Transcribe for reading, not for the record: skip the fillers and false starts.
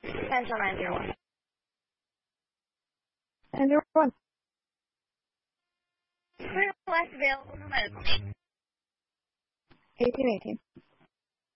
Central 901. 901. Clear West available for medical need. 1818.